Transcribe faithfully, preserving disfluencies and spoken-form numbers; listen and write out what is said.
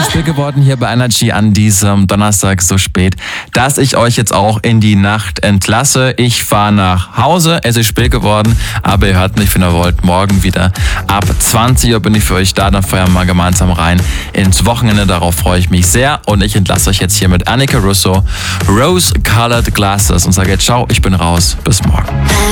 spät geworden hier bei Energy an diesem Donnerstag so spät, dass ich euch jetzt auch in die Nacht entlasse. Ich fahre nach Hause, es ist spät geworden, aber ihr hört mich, wenn ihr wollt, morgen wieder ab zwanzig Uhr bin ich für euch da, dann feuern wir mal gemeinsam rein ins Wochenende, darauf freue ich mich sehr und ich entlasse euch jetzt hier mit Annika Russo, Rose Colored Glasses und sage jetzt ciao, ich bin raus, bis morgen.